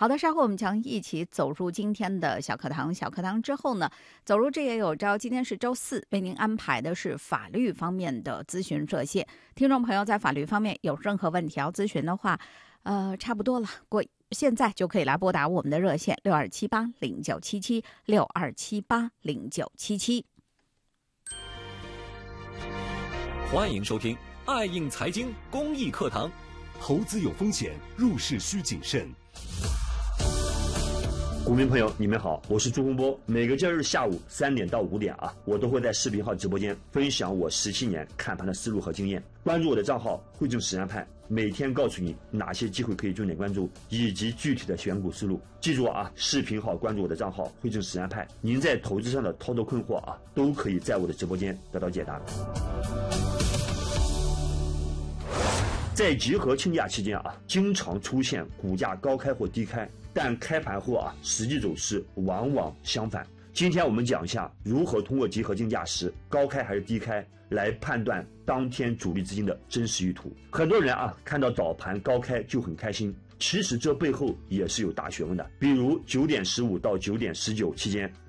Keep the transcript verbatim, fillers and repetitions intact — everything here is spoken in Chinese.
好的，稍后我们将一起走入今天的小课堂。小课堂之后呢，走入这也有招。今天是周四，为您安排的是法律方面的咨询热线。听众朋友在法律方面有任何问题要咨询的话，呃，差不多了，过现在就可以来拨打我们的热线六二七八零九七七六二七八零九七七。 欢迎收听爱应财经公益课堂。 投资有风险，入市需谨慎。股民朋友，你们好，我是朱洪波。每个交易日下午三点到五点啊，我都会在视频号直播间分享我十七年看盘的思路和经验。关注我的账号汇正实战派，每天告诉你哪些机会可以重点关注，以及具体的选股思路。记住啊，视频号关注我的账号汇正实战派，您在投资上的操作困惑啊，都可以在我的直播间得到解答。在集合庆假期间啊，经常出现股价高开或低开，但开盘后啊，实际走势往往相反。今天我们讲一下如何通过集合竞价时高开还是低开来判断当天主力资金的真实意图。很多人啊看到早盘高开就很开心，其实这背后也是有大学问的。比如九点十五到九点十九期间，